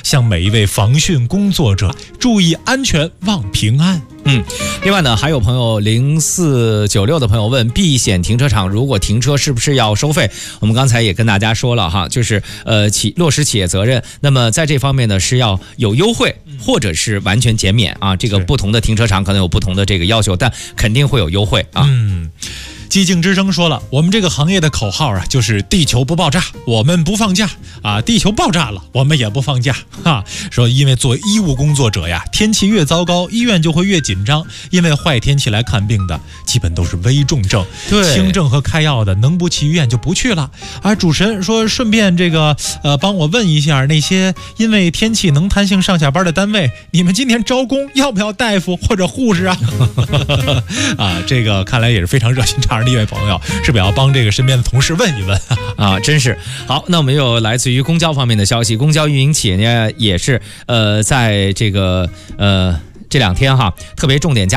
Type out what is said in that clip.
向每一位防汛工作者注意安全，望平安。 另外呢，还有朋友0496的朋友问，避险停车场如果停车是不是要收费？我们刚才也跟大家说了哈，就是落实企业责任。那么在这方面呢，是要有优惠，或者是完全减免啊。这个不同的停车场可能有不同的这个要求，但肯定会有优惠啊。 寂静之声说了，我们这个行业的口号啊，就是地球不爆炸，我们不放假啊；地球爆炸了，我们也不放假哈。说因为做医务工作者呀，天气越糟糕，医院就会越紧张，因为坏天气来看病的基本都是危重症， 对， 轻症和开药的能不去医院就不去了。而主持人说，顺便这个帮我问一下那些因为天气能弹性上下班的单位，你们今年招工要不要大夫或者护士啊？啊，这个看来也是非常热心肠的一位朋友，是不是要帮这个身边的同事问一问啊？真是好。那我们有来自于公交方面的消息，公交运营企业呢也是在这个这2天哈，特别重点加